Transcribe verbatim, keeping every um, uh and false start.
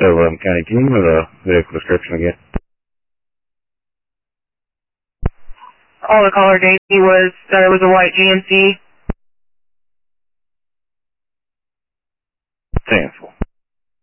Overland County. Can you give me the vehicle description again? All the caller gave me was that it was a white G M C